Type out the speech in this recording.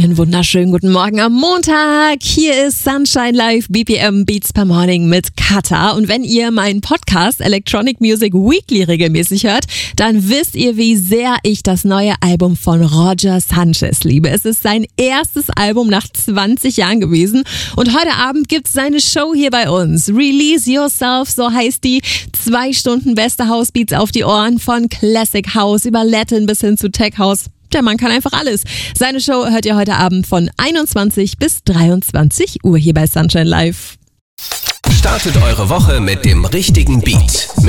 Einen wunderschönen guten Morgen am Montag. Hier ist Sunshine Live BPM Beats per Morning mit Kata. Und wenn ihr meinen Podcast Electronic Music Weekly regelmäßig hört, dann wisst ihr, wie sehr ich das neue Album von Roger Sanchez liebe. Es ist sein erstes Album nach 20 Jahren gewesen. Und heute Abend gibt's seine Show hier bei uns. Release Yourself, so heißt die. 2 Stunden beste Housebeats auf die Ohren, von Classic House über Latin bis hin zu Tech House. Der Mann kann einfach alles. Seine Show hört ihr heute Abend von 21 bis 23 Uhr hier bei Sunshine Live. Startet eure Woche mit dem richtigen Beat.